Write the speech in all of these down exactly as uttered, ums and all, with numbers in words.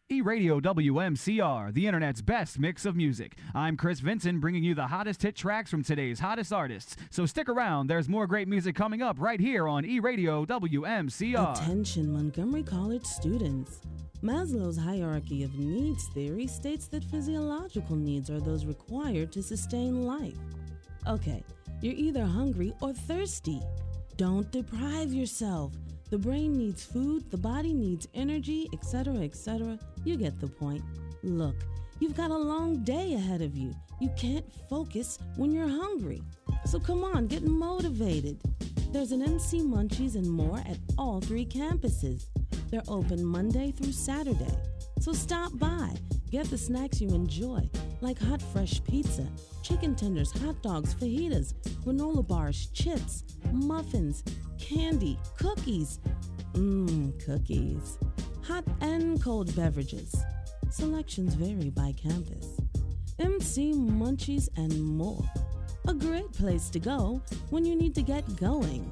E-Radio W M C R, the internet's best mix of music. I'm Chris Vincent, bringing you the hottest hit tracks from today's hottest artists. So stick around, there's more great music coming up right here on E-Radio W M C R. Attention Montgomery College students. Maslow's hierarchy of needs theory states that physiological needs are those required to sustain life. Okay, you're either hungry or thirsty. Don't deprive yourself. The brain needs food, the body needs energy, et cetera, et cetera. You get the point. Look, you've got a long day ahead of you. You can't focus when you're hungry. So come on, get motivated. There's an M C Munchies and more at all three campuses. They're open Monday through Saturday. So stop by. Get the snacks you enjoy, like hot fresh pizza, chicken tenders, hot dogs, fajitas, granola bars, chips, muffins, candy, cookies. Mmm, cookies. Hot and cold beverages. Selections vary by campus. M C Munchies and more. A great place to go when you need to get going.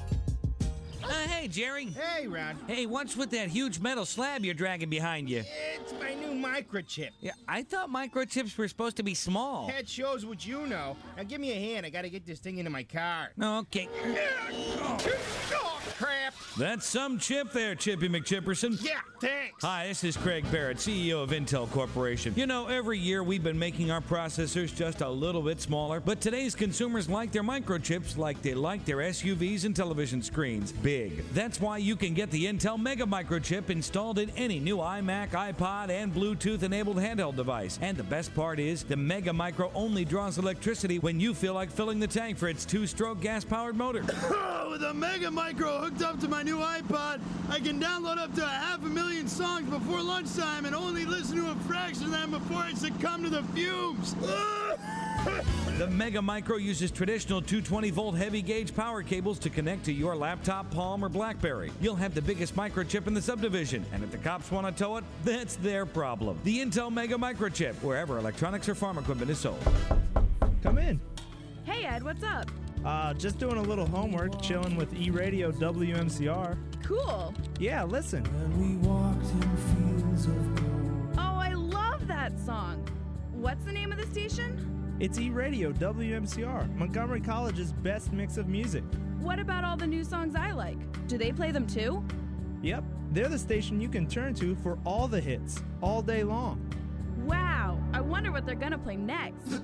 Uh, hey, Jerry. Hey, Ron. Hey, what's with that huge metal slab you're dragging behind you? It's my new microchip. Yeah, I thought microchips were supposed to be small. That shows what you know. Now give me a hand. I gotta get this thing into my car. Okay. Oh, crap. That's some chip there, Chippy McChipperson. Yeah, thanks. Hi, this is Craig Barrett, C E O of Intel Corporation. You know, every year we've been making our processors just a little bit smaller, but today's consumers like their microchips like they like their S U Vs and television screens. Big. That's why you can get the Intel Mega Microchip installed in any new iMac, iPod, and Bluetooth-enabled handheld device. And the best part is, the Mega Micro only draws electricity when you feel like filling the tank for its two-stroke gas-powered motor. With a Mega Micro hooked up to my new iPod, I can download up to a half a million songs before lunchtime and only listen to a fraction of them before I succumb to the fumes. The Mega Micro uses traditional two hundred twenty volt heavy gauge power cables to connect to your laptop, Palm, or BlackBerry. You'll have the biggest microchip in the subdivision, and if the cops want to tow it, that's their problem. The Intel Mega Microchip, wherever electronics or farm equipment is sold. Come in. Hey, Ed, what's up? Uh, just doing a little homework, chilling with E-Radio W M C R. Cool. Yeah, listen. Oh, I love that song. What's the name of the station? It's E-Radio W M C R, Montgomery College's best mix of music. What about all the new songs I like? Do they play them too? Yep, they're the station you can turn to for all the hits, all day long. Wow, I wonder what they're gonna play next.